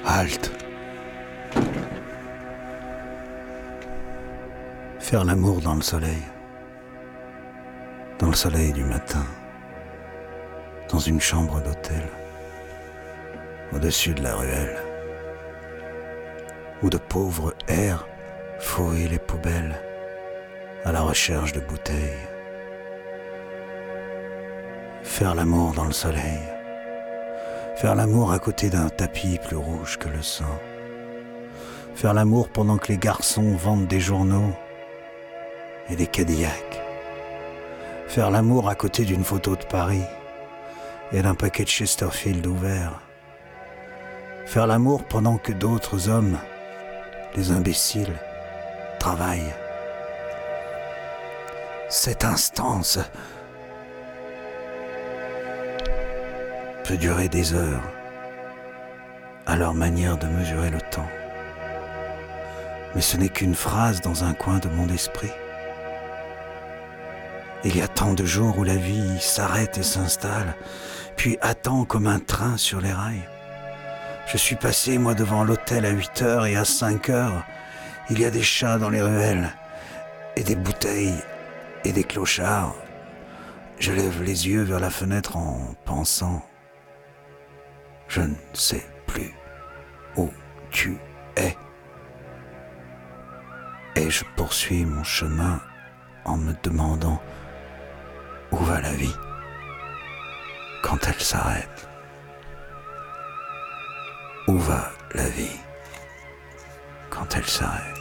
Halte. Faire l'amour dans le soleil du matin, dans une chambre d'hôtel, au-dessus de la ruelle, où de pauvres airs fouillent les poubelles à la recherche de bouteilles. Faire l'amour dans le soleil, faire l'amour à côté d'un tapis plus rouge que le sang, faire l'amour pendant que les garçons vendent des journaux et des Cadillacs, faire l'amour à côté d'une photo de Paris et d'un paquet de Chesterfield ouvert, faire l'amour pendant que d'autres hommes, les imbéciles, travaillent. Cette instance peut durer des heures à leur manière de mesurer le temps. Mais ce n'est qu'une phrase dans un coin de mon esprit. Il y a tant de jours où la vie s'arrête et s'installe, puis attend comme un train sur les rails. Je suis passé, moi, devant l'hôtel à 8 heures et à 5 heures, il y a des chats dans les ruelles, et des bouteilles, et des clochards. Je lève les yeux vers la fenêtre en pensant « Je ne sais plus où tu es ». Et je poursuis mon chemin en me demandant où va la vie quand elle s'arrête. Où va la vie quand elle s'arrête?